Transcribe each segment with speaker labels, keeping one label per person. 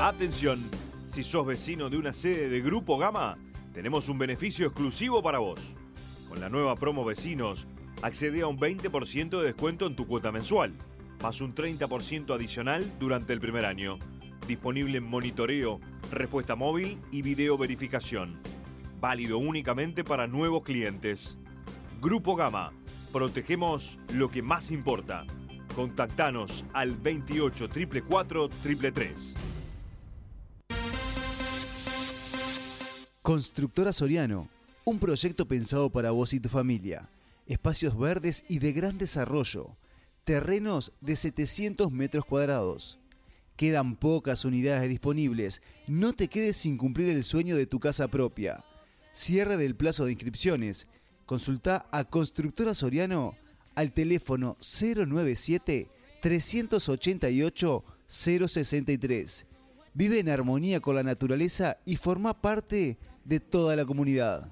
Speaker 1: Atención, si sos vecino de una sede de Grupo Gama, tenemos un beneficio exclusivo para vos. Con la nueva promo Vecinos, accede a un 20% de descuento en tu cuota mensual, más un 30% adicional durante el primer año. Disponible en monitoreo, respuesta móvil y video verificación. Válido únicamente para nuevos clientes. Grupo Gama, protegemos lo que más importa. Contactanos al 28 444 333.
Speaker 2: Constructora Soriano, un proyecto pensado para vos y tu familia. Espacios verdes y de gran desarrollo. Terrenos de 700 metros cuadrados. Quedan pocas unidades disponibles. No te quedes sin cumplir el sueño de tu casa propia. Cierre del plazo de inscripciones. Consulta a Constructora Soriano al teléfono 097-388-063. Vive en armonía con la naturaleza y forma parte de toda la comunidad.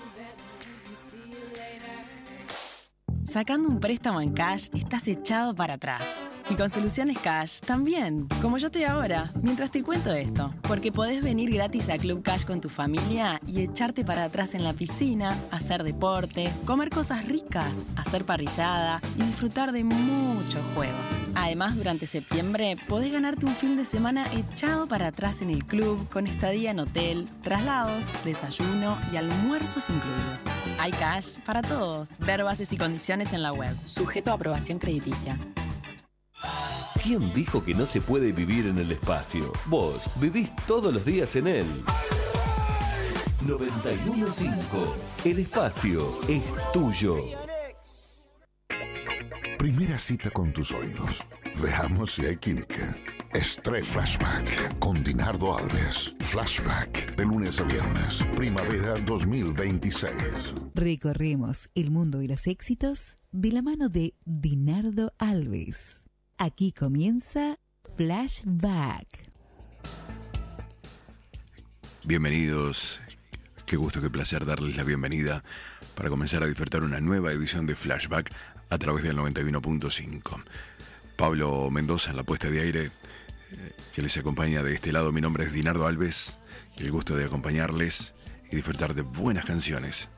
Speaker 3: Sacando un préstamo en Cash, estás echado para atrás. Y con Soluciones Cash también, como yo estoy ahora, mientras te cuento esto. Porque podés venir gratis a Club Cash con tu familia y echarte para atrás en la piscina, hacer deporte, comer cosas ricas, hacer parrillada y disfrutar de muchos juegos. Además, durante septiembre podés ganarte un fin de semana echado para atrás en el club con estadía en hotel, traslados, desayuno y almuerzos incluidos. Hay Cash para todos. Ver bases y condiciones en la web. Sujeto a aprobación crediticia.
Speaker 4: ¿Quién dijo que no se puede vivir en el espacio? Vos vivís todos los días en él. 91.5. El espacio es tuyo.
Speaker 5: Primera cita con tus oídos. Veamos si hay química. Estrés Flashback con Dinardo Alves. Flashback de lunes a viernes. Primavera 2026.
Speaker 6: Recorremos el mundo de los éxitos de la mano de Dinardo Alves. Aquí comienza Flashback.
Speaker 7: Bienvenidos. Qué gusto, qué placer darles la bienvenida para comenzar a disfrutar una nueva edición de Flashback a través del 91.5. Pablo Mendoza en la puesta de aire, que les acompaña de este lado. Mi nombre es Dinardo Alves y el gusto de acompañarles y disfrutar de buenas canciones